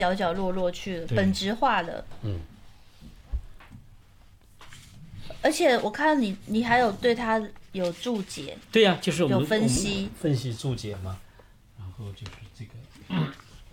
角角落落去了，本质化的。而且我看你还有对他有注解。 对呀，就是我们有分析注解嘛，然后就是这个。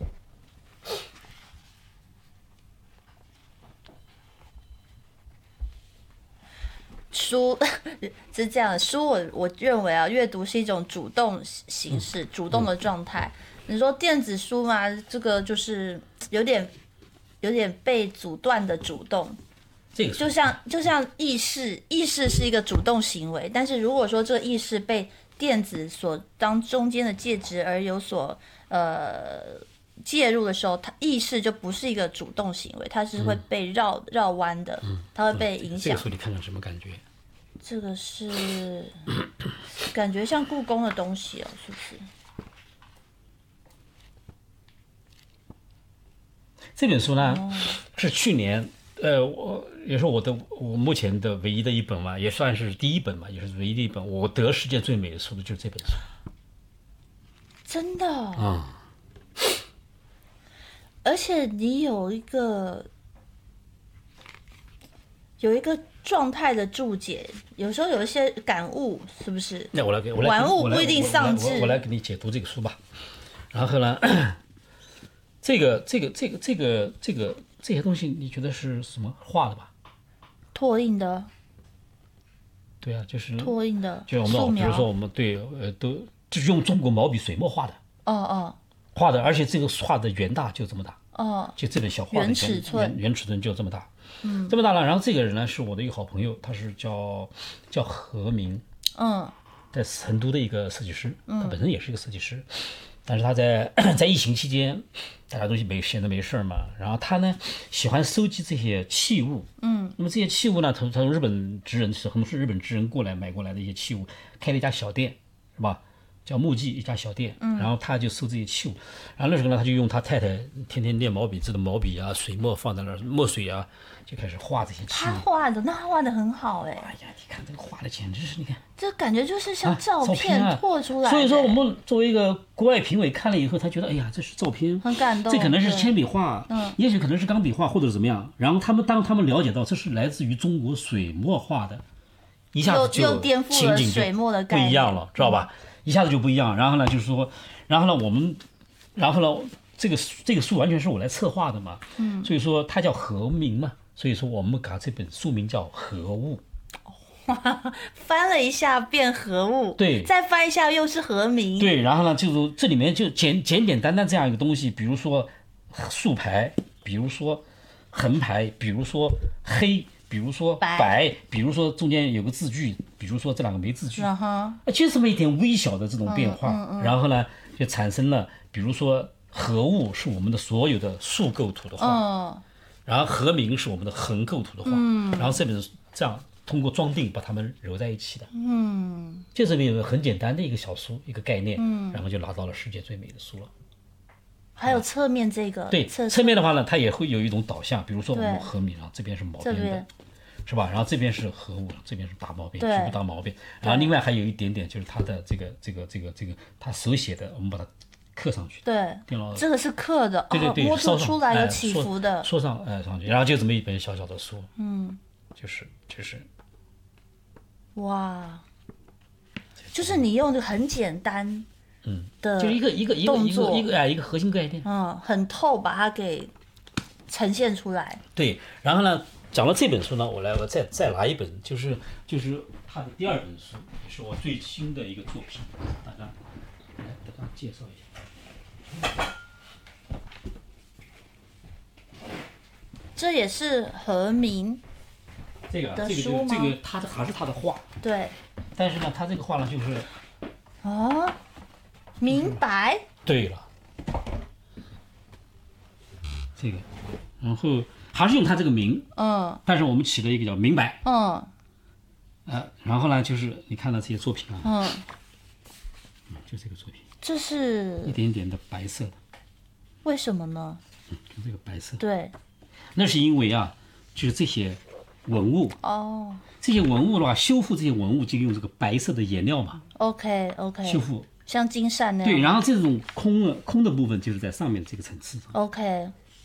书是这样的，书我认为啊，阅读是一种主动形式，主动的状态。你说电子书嘛，这个就是有点被阻断的主动。 这个就像意识是一个主动行为，但是如果说这个意识被电子所当中间的介质而有所介入的时候，它意识就不是一个主动行为，它是会被绕弯的，它会被影响。 这个书你看看什么感觉？ 这个是感觉像故宫的东西哦，是不是？ 这本书呢，是去年也是我目前的唯一的一本嘛，也算是第一本嘛，也是唯一的一本我得世界最美的书的就是这本书。 真的而且你有一个状态的注解，有时候有一些感悟，是不是？ 那我来玩物不一定丧志。 我来给你解读这个书吧。然后呢，这些东西，你觉得是什么画的吧？ 拓印的。 对啊，就是拓印的， 就我们比如说我们都就是用中国毛笔水墨画的。画的，而且这个画的原大就这么大。就这本小画的原尺寸就这么大。这么大了。然后这个人呢是我的一个好朋友，他是叫何明。在成都的一个设计师，他本身也是一个设计师。但是他在疫情期间，大家都闲着没事嘛，然后他呢喜欢收集这些器物。那么这些器物呢，他从日本职人是日本职人买过来的一些器物，开了一家小店，是吧？叫木记一家小店。然后他就收这些器物。然后那时候呢，他就用他太太天天练毛笔字的毛笔啊、水墨放在那儿，墨水啊，就开始画这些器物。 他画的很好哎。 哎呀，你看这个画的简直是，你看这感觉就是像照片拓出来的。 所以说我们作为一个国外评委看了以后，他觉得哎呀，这是照片， 很感动。 这可能是铅笔画，也许可能是钢笔画或者怎么样。然后当他们了解到这是来自于中国水墨画的，一下子就颠覆了水墨的概念， 不一样了，知道吧？一下子就不一样。然后呢，就是说，然后呢，这个书完全是我来策划的嘛。所以说它叫何明嘛，所以说我们把这本书名叫何物。 翻了一下变何物， 对， 再翻一下又是何明。 对，然后呢，就是这里面就简单这样一个东西，比如说竖排，比如说横排，比如说黑，比如说白，比如说中间有个字句，比如说这两个没字句，就这么一点微小的这种变化。然后呢，就产生了，比如说何物是我们的所有的竖构图的画，然后何明是我们的横构图的画，然后这本这样通过装订把它们揉在一起的。就这么一个很简单的一个小书，一个概念，然后就拿到了世界最美的书了。 还有侧面这个， 对，侧面的话呢，它也会有一种导向，比如说我们何明啊，这边是毛边的，是吧？然后这边是何物，这边是大毛边，局部大毛边。然后另外还有一点点就是它的这个它手写的，我们把它刻上去。 对，这个是刻的， 对， 摸出来有起伏的， 说上上去，然后就这么一本小小的书。就是哇，就是你用的很简单。的就一个核心概念， 很透，把它给呈现出来。对， 然后呢，讲了这本书呢，我再拿一本，就是他的第二本书，也是我最新的一个作品，大家介绍一下。 这也是何明的书吗？ 这个他还是他的画， 对。 但是呢，他这个画呢，就是明白。 对了，这个，然后还是用他这个明，但是我们起了一个叫明白，然后呢，就是你看到这些作品啊，就这个作品， 这是一点点的白色的， 为什么呢？ 就这个白色， 对， 那是因为啊，就是这些文物，这些文物的话，修复这些文物就用这个白色的颜料嘛 ，OK， 修复。 像金扇那样。 对，然后这种空的部分就是在上面这个层次上。 OK，